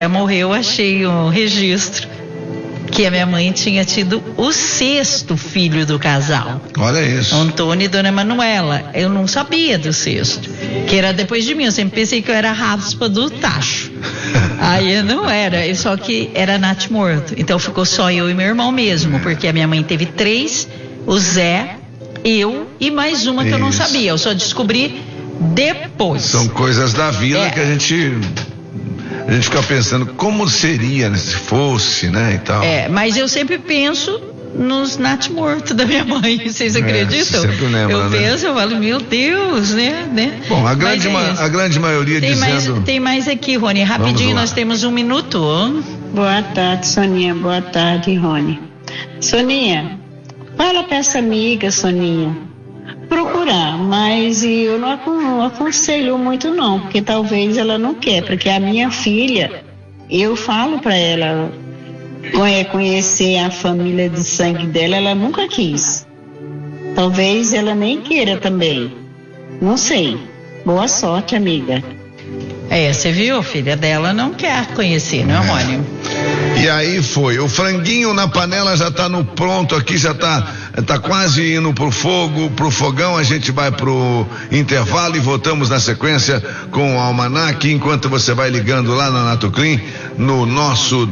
morreu, achei um registro que a minha mãe tinha tido o 6º filho do casal. Olha isso. Antônio e Dona Manuela. Eu não sabia do 6º, que era depois de mim. Eu sempre pensei que eu era a raspa do tacho. Aí eu não era, só que era Nath morto. Então ficou só eu e meu irmão mesmo, porque a minha mãe teve 3, o Zé, eu e mais uma que eu não sabia. Eu só descobri depois. São coisas da vida que a gente fica pensando como seria, né, se fosse, né, e tal. Mas eu sempre penso nos Nath mortos da minha mãe, vocês acreditam? Sempre lembra, eu penso, eu falo, meu Deus, né? Bom, a grande maioria dizendo... Tem mais aqui, Rony, rapidinho, nós temos 1 minuto. Boa tarde, Soninha, boa tarde, Rony. Soninha, fala pra essa amiga, Soninha, procurar, mas eu não aconselho muito não, porque talvez ela não quer, porque a minha filha, eu falo para ela conhecer a família de sangue dela, ela nunca quis. Talvez ela nem queira também. Não sei. Boa sorte, amiga. Você viu? A filha dela não quer conhecer, não é, Rony? E aí foi, o franguinho na panela já tá no pronto aqui, já tá quase indo pro fogão, a gente vai pro intervalo e voltamos na sequência com o Almanac, enquanto você vai ligando lá na Natoclean, no nosso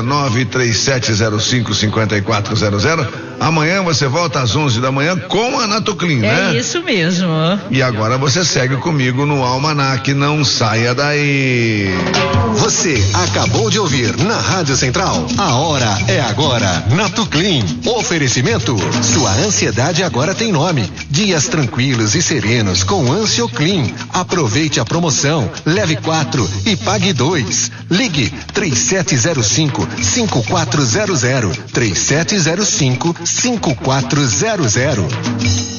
1937055400. Amanhã você volta às 11 da manhã com a Natoclean, né? É isso mesmo. E agora você segue comigo no Almanac, não saia daí. Você acabou de ouvir na Rádio Central. A hora é agora. Natoclean. Oferecimento. Sua ansiedade agora tem nome. Dias tranquilos e serenos com Ansioclean. Aproveite a promoção. Leve 4 e pague 2. Ligue 3705-5400. 3705-5400.